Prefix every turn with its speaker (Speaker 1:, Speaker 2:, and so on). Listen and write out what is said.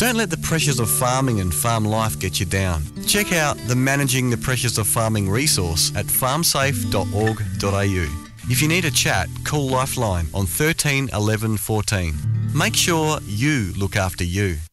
Speaker 1: Don't let the pressures of farming and farm life get you down. Check out the Managing the Pressures of Farming resource at farmsafe.org.au. If you need a chat, call Lifeline on 13 11 14. Make sure you look after you.